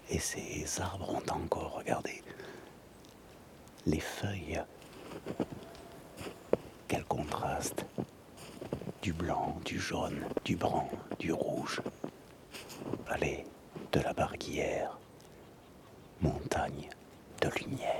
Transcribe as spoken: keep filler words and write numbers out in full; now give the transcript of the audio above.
Et ces arbres ont encore, regardez, les feuilles. Quel contraste! Du blanc, du jaune, du brun, du rouge. Allez, de la barguillère, montagne de lumière.